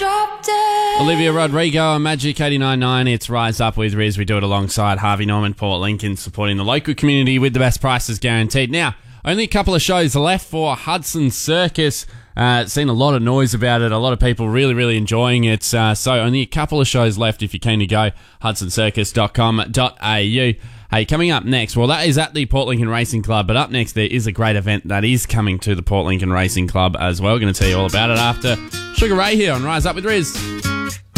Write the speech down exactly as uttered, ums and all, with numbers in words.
drop dead. Olivia Rodrigo on Magic eighty-nine point nine. It's Rise Up with Riz. We do it alongside Harvey Norman, Port Lincoln, supporting the local community with the best prices guaranteed. Now, only a couple of shows left for Hudson Circus. Uh, seen a lot of noise about it. A lot of people really, really enjoying it. Uh, so only a couple of shows left if you're keen to go. hudson circus dot com dot a u. Hey, coming up next, well, that is at the Port Lincoln Racing Club, but up next there is a great event that is coming to the Port Lincoln Racing Club as well. We're going to tell you all about it after Sugar Ray here on Rise Up with Riz.